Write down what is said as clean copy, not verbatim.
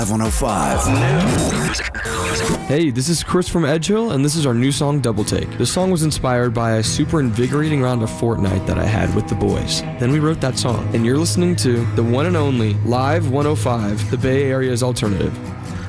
105. Hey, this is Chris from Edge Hill, and this is our new song, Double Take. This song was inspired by a super invigorating round of Fortnite that I had with the boys. Then we wrote that song, and you're listening to the one and only Live 105, the Bay Area's alternative.